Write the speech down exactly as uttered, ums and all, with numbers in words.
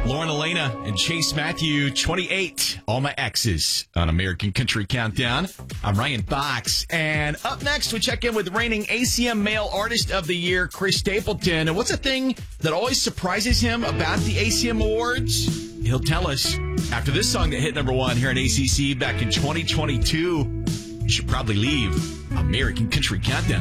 Lauren Elena and Chase Matthew, twenty-eight. All My Exes on American Country Countdown. I'm Ryan Fox. And up next, we check in with reigning A C M Male Artist of the Year, Chris Stapleton. And what's the thing that always surprises him about the A C M Awards? He'll tell us after this song that hit number one here in A C C back in twenty twenty-two. You should probably leave American Country Countdown.